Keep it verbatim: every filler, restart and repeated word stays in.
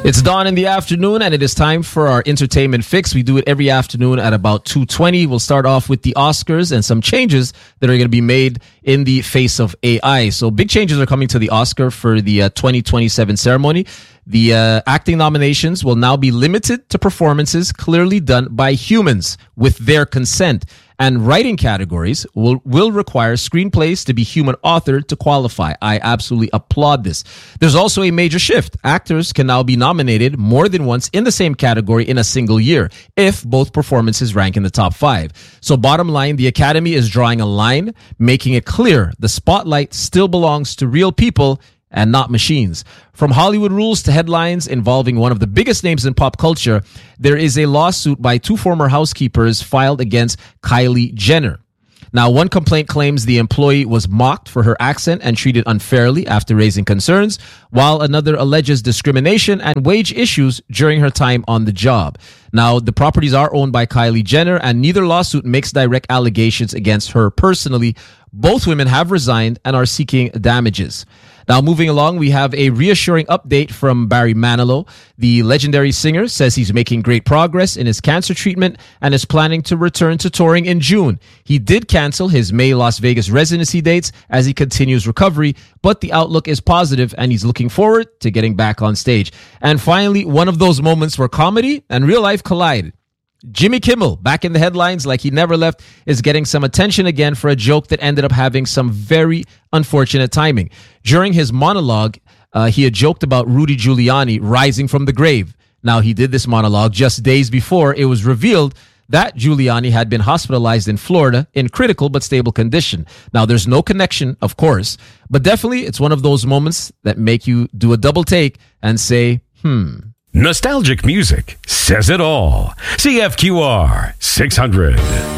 It's dawn in the afternoon, and it is time for our entertainment fix. We do it every afternoon at about two twenty. We'll start off with the Oscars and some changes that are going to be made in the face of A I. So big changes are coming to the Oscar for the uh, twenty twenty-seven ceremony. The uh, acting nominations will now be limited to performances clearly done by humans with their consent. And writing categories will, will require screenplays to be human authored to qualify. I absolutely applaud this. There's also a major shift. Actors can now be nominated more than once in the same category in a single year if both performances rank in the top five. So bottom line, the Academy is drawing a line, making it clear the spotlight still belongs to real people and not machines. From Hollywood rules to headlines involving one of the biggest names in pop culture, there is a lawsuit by two former housekeepers filed against Kylie Jenner. Now, one complaint claims the employee was mocked for her accent and treated unfairly after raising concerns, while another alleges discrimination and wage issues during her time on the job. Now, the properties are owned by Kylie Jenner, and neither lawsuit makes direct allegations against her personally. Both women have resigned and are seeking damages. Now, moving along, we have a reassuring update from Barry Manilow. The legendary singer says he's making great progress in his cancer treatment and is planning to return to touring in June. He did cancel his May Las Vegas residency dates as he continues recovery, but the outlook is positive and he's looking forward to getting back on stage. And finally, one of those moments where comedy and real life collide. Jimmy Kimmel, back in the headlines like he never left, is getting some attention again for a joke that ended up having some very unfortunate timing. During his monologue, uh, he had joked about Rudy Giuliani rising from the grave. Now, he did this monologue just days before it was revealed that Giuliani had been hospitalized in Florida in critical but stable condition. Now, there's no connection, of course, but definitely it's one of those moments that make you do a double take and say, hmm. Nostalgic music says it all. C F Q R six hundred.